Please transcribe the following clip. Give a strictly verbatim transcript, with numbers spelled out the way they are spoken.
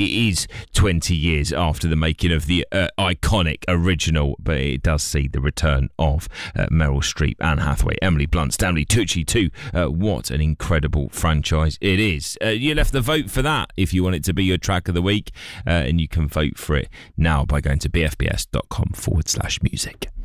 it is twenty years after the making of the uh, iconic original, but it does see the return of uh, Meryl Streep, Anne Hathaway, Emily Blunt, Stanley Tucci too. Uh, what an incredible franchise it is. Uh, you'll have to vote for that if you want it to be your track of the week, uh, and you can vote for it now by going to bfbs.com forward slash music.